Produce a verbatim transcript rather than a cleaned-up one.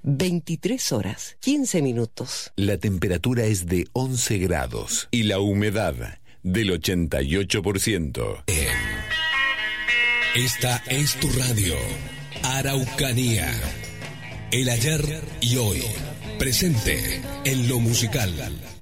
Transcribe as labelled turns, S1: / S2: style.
S1: veintitrés horas, quince minutos.
S2: La temperatura es de once grados y la humedad del ochenta y ocho por ciento.
S3: Eh, esta es tu radio, Araucanía. El ayer y hoy, presente en lo musical.